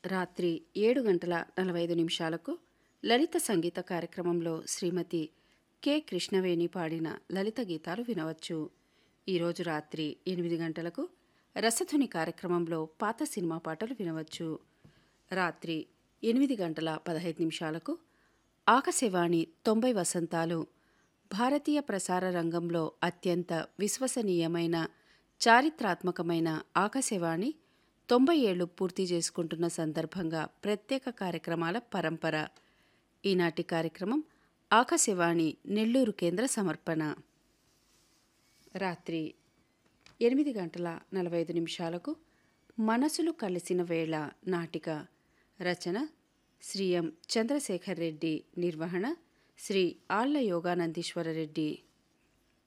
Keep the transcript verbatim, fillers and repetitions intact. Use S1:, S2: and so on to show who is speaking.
S1: రాత్రి ఏడు గంటల నలభై ఐదు నిమిషాలకు లలిత సంగీత కార్యక్రమంలో శ్రీమతి కె కృష్ణవేణి పాడిన లలిత గీతాలు వినవచ్చు. ఈరోజు రాత్రి ఎనిమిది గంటలకు రసధుని కార్యక్రమంలో పాత సినిమా పాటలు వినవచ్చు. రాత్రి ఎనిమిది గంటల పదహైదు నిమిషాలకు ఆకాశవాణి తొంభై వసంతాలు భారతీయ ప్రసార రంగంలో అత్యంత విశ్వసనీయమైన చారిత్రాత్మకమైన ఆకాశవాణి తొంభై ఏళ్లు పూర్తి చేసుకుంటున్న సందర్భంగా ప్రత్యేక కార్యక్రమాల పరంపర. ఈనాటి కార్యక్రమం ఆకాశవాణి నెల్లూరు కేంద్ర సమర్పణ. రాత్రి ఎనిమిది గంటల నలభై ఐదు నిమిషాలకు మనసులు కలిసిన వేళ నాటిక. రచన శ్రీ ఎం చంద్రశేఖర్ రెడ్డి. నిర్వహణ శ్రీ ఆళ్ల యోగానందీశ్వర రెడ్డి.